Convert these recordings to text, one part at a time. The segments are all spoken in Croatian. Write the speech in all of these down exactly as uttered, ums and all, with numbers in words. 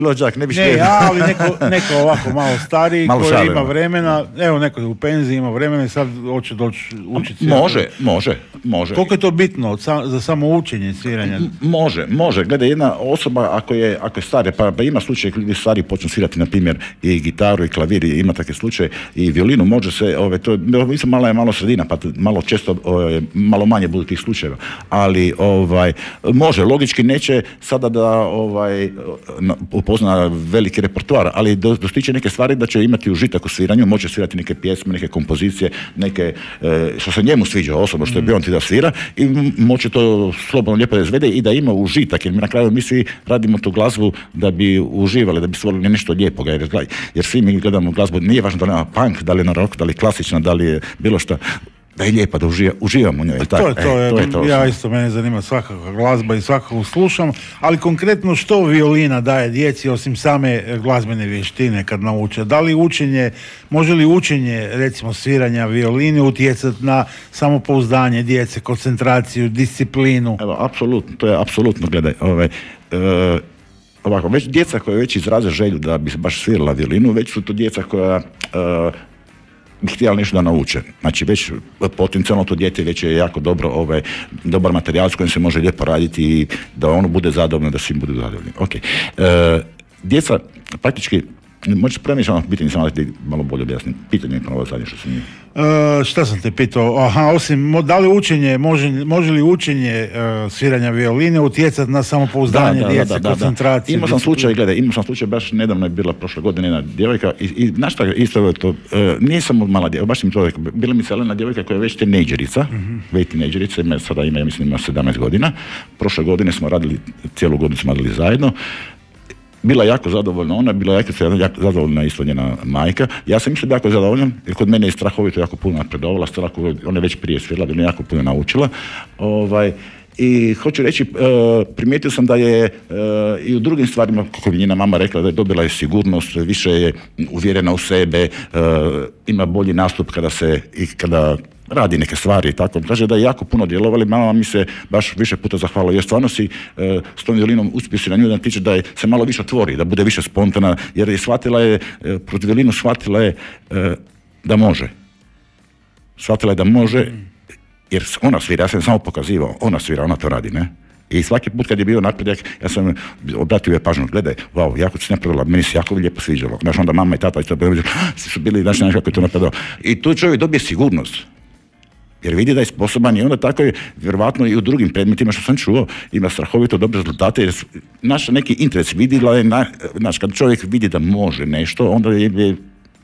Lođak, ne biš Ne, ja, ali neko, neko ovako malo stariji, Malo koji šalimo. ima vremena, evo neko je u penziji, ima vremena i sad hoće doći učiti. Može, može, može. Koliko je to bitno od sa, za samo učenje sviranja? M- Može, može. Gledaj, jedna osoba ako je, ako je starija, pa, pa ima slučaj gdje stari počnu svirati, na primjer, i gitaru i klavir, i ima takve slučaje, i violinu, može se, ove, to, mislim, mala je malo sredina, pa malo često, ove, malo manje budu tih slučajeva, ali ovaj, može, logički neće sada da ovaj, upozna veliki repertoar, ali do, dostiče neke stvari da će imati užitak u sviranju, može svirati neke pjesme, neke kompozicije, neke, e, što se njemu sviđa osobno, što je bio on ti da svira, i moće to slobodno lijepo da izvede i da ima užitak, jer mi na kraju mi svi radimo tu glazbu da bi uživali, da bi stvorili nešto lijepo, jer, jer svi mi gledamo glazbu, nije važno da li je punk, da li je na rock, da li je klasična, da li je bilo što, da je lijepa, da uživa, uživam u njoj. To je to, e, to, je to ja isto, mene zanima svakakva glazba i svakako slušam, ali konkretno što violina daje djeci osim same glazbene vještine kad nauče? Da li učenje, može li učenje recimo sviranja violine utjecati na samopouzdanje djece, koncentraciju, disciplinu? Evo, apsolutno, to je apsolutno, gledaj, ovaj, e, ovako, već djeca koja već izraze želju da bi baš svirala violinu, već su to djeca koja e, bi htjela nešto da nauče. Znači već potencijalno to dijete već je jako dobro, ovaj, dobar materijal s kojim se može lijepo raditi i da ono bude zadovoljno, da svi budu zadovoljni. Ok. E, djeca praktički, možeš premišljeno pitanje, samo da ti malo bolje objasnim. Pitanje je prvo zadnje što sam nije. Uh, šta sam te pitao? Aha, osim, mo, da li učenje, može, može li učenje uh, sviranja violine utjecati na samopouzdanje da, da, djece, da, da, koncentraciju? Imao sam slučaj, gledaj, imao sam slučaj, baš nedavno je bila prošle godine jedna djevojka i, i znaš šta, isto je to, uh, nije samo mala djevojka, baš mi to rekao, bila mi se jedna djevojka koja je već tinejdžerica, mm-hmm. već tinejdžerica, ima, sada ima, ja mislim, ima sedamnaest godina, prošle godine smo radili, cijelu godinu smo radili zajedno, bila jako zadovoljna ona, bila jako, jako zadovoljna isto njena majka. Ja sam mislio da jako zadovoljan, jer kod mene je strahovito jako puno napredovala, strahovito, ona je već prije svirala, ona je jako puno naučila. Ovaj, I hoću reći, uh, primijetio sam da je uh, i u drugim stvarima, kako bi njena mama rekla, da je dobila je sigurnost, više je uvjerena u sebe, uh, ima bolji nastup kada se i kada radi neke stvari i tako. Kaže da je jako puno djelovali, mama mi se baš više puta zahvalila. Jer stvarno si uh, s tom violinom uspio si na nju da tiče da je, se malo više otvori, da bude više spontana, jer je shvatila je, uh, protiv violinu shvatila je uh, da može. Shvatila je da može, jer ona svira, ja sam samo pokazivao, ona svira, ona to radi, ne? I svaki put kad je bio napredak, ja sam obratio je pažnju, gledaj, wow, jako si napravila, meni se jako lijepo sviđalo. Znaš, onda mama i tata isto su bili, znaš, znaš kako je to napravilo. I tu čovjek dobije sigurnost. Jer vidi da je sposoban i onda tako je vjerovatno i u drugim predmetima što sam čuo, ima strahovito dobre rezultate, jer naš neki interes vidjela je, na, znaš, kad čovjek vidi da može nešto, onda je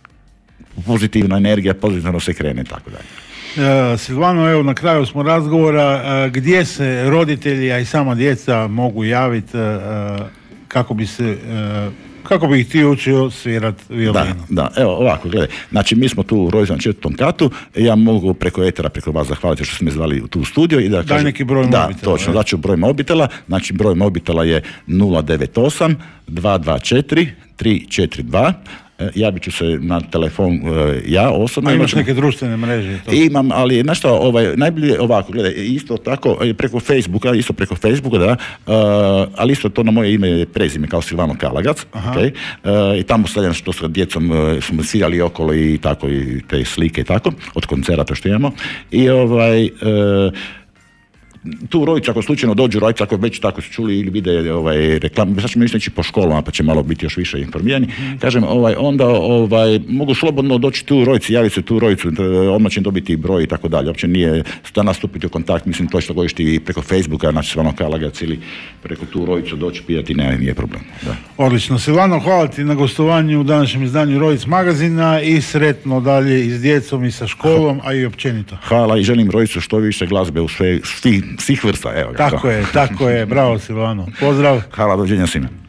pozitivna energija, pozitivno se krene, tako dalje. Uh, Silvano, evo na kraju smo razgovora, uh, gdje se roditelji, a i sama djeca mogu javiti uh, kako bi se uh, kako bi ih ti učio svirat violinu? Da, da, evo ovako, gledaj, znači mi smo tu u Rojzan četvrtom katu, ja mogu preko etera, preko vas zahvaliti što ste me zvali u tu studio i da kažem... Daj neki broj da, mobitela. Da, točno, daću broj mobitela, znači broj mobitela je nula devet osam dva dva četiri tri četiri dva. Javit ću se na telefon ja osobno. A imaš ćemo... neke društvene mreže? To. Imam, ali znaš što, ovaj, najbolje ovako, gledaj, isto tako, preko Facebooka, isto preko Facebooka, da, uh, ali isto to na moje ime prezime, kao Silvano Kalagac, okay? uh, i tamo stavljam što sa djecom uh, smo svirali okolo i tako, i te slike i tako, od koncerata što imamo, i ovaj... Uh, tu Rojicu, ako slučajno dođu Rojicu, ako već tako su čuli ili vide ovaj, reklam, sad ćemo ići po školama pa će malo biti još više informirani, mm. kažem, ovaj, onda ovaj, mogu slobodno doći tu Rojici, javiti se tu Rojicu, odmah će dobiti broj i tako dalje, uopće nije da stupiti u kontakt, mislim to što gojiš ti preko Facebooka, znači Silvano Kalagac ili preko tu Rojicu doći pijati, ne, nije problem. Da. Odlično, Silvano, hvala ti na gostovanju u današnjem izdanju Rojic magazina i sretno dalje i s djecom i sa školom, a i općenito. Hvala i želim Rojicu što više glazbe u sve, svih svih vrsta, evo ga. Tako je, tako je, bravo Silvano. Pozdrav. Hvala, doviđenja svima.